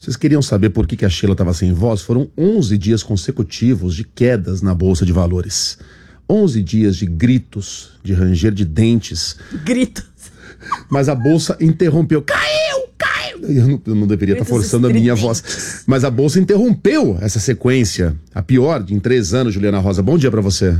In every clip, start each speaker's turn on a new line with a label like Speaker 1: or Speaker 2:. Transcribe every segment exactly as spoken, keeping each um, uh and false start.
Speaker 1: Vocês queriam saber por que que a Sheila estava sem voz? Foram onze dias consecutivos de quedas na Bolsa de Valores. onze dias de gritos, de ranger de dentes.
Speaker 2: Gritos.
Speaker 1: Mas a Bolsa interrompeu. Caiu, caiu! Eu não, eu não deveria estar tá forçando a minha voz. Mas a Bolsa interrompeu essa sequência. A pior em três anos, Juliana Rosa. Bom dia para você.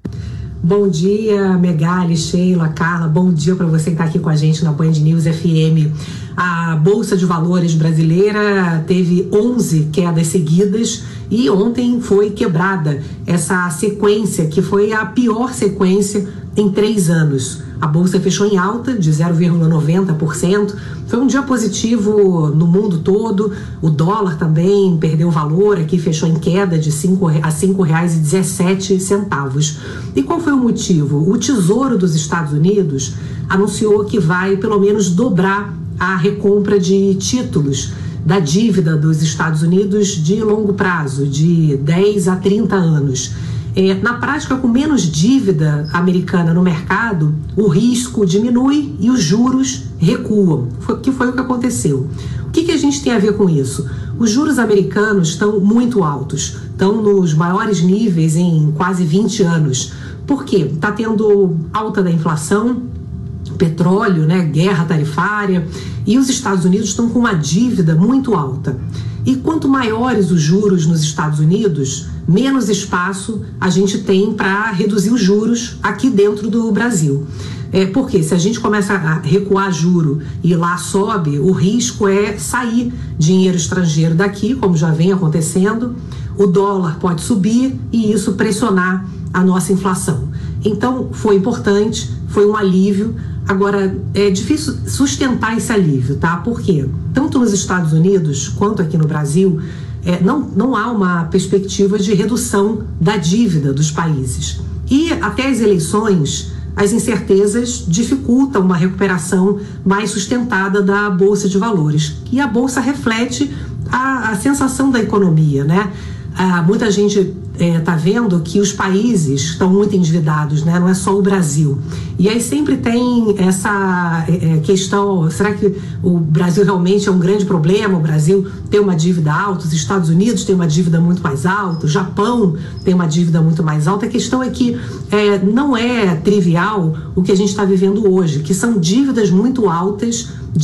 Speaker 3: Bom dia, Megali, Sheila, Carla. Bom dia para você que está aqui com a gente na Band News F M. A Bolsa de Valores brasileira teve onze quedas seguidas e ontem foi quebrada essa sequência, que foi a pior sequência em três anos. A Bolsa fechou em alta de zero vírgula noventa por cento. Foi um dia positivo no mundo todo. O dólar também perdeu valor, aqui fechou em queda de cinco a cinco reais e dezessete centavos. E qual foi o motivo? O Tesouro dos Estados Unidos anunciou que vai pelo menos dobrar a recompra de títulos da dívida dos Estados Unidos de longo prazo, de dez a trinta anos. É, na prática, com menos dívida americana no mercado, o risco diminui e os juros recuam, foi, que foi o que aconteceu. O que, que a gente tem a ver com isso? Os juros americanos estão muito altos, estão nos maiores níveis em quase vinte anos. Por quê? Está tendo alta da inflação, petróleo, né, guerra tarifária, e os Estados Unidos estão com uma dívida muito alta. E quanto maiores os juros nos Estados Unidos, menos espaço a gente tem para reduzir os juros aqui dentro do Brasil. É, porque se a gente começa a recuar juro e lá sobe, o risco é sair dinheiro estrangeiro daqui, como já vem acontecendo, o dólar pode subir e isso pressionar a nossa inflação. Então foi importante, foi um alívio. Agora, é difícil sustentar esse alívio, tá? Por quê? Tanto nos Estados Unidos quanto aqui no Brasil, é, não, não há uma perspectiva de redução da dívida dos países. E até as eleições, as incertezas dificultam uma recuperação mais sustentada da Bolsa de Valores. E a Bolsa reflete a, a sensação da economia, né? Ah, muita gente está é, vendo que os países estão muito endividados, né? Não é só o Brasil. E aí sempre tem essa é, questão, será que o Brasil realmente é um grande problema? O Brasil tem uma dívida alta, os Estados Unidos têm uma dívida muito mais alta, o Japão tem uma dívida muito mais alta. A questão é que é, não é trivial o que a gente está vivendo hoje, que são dívidas muito altas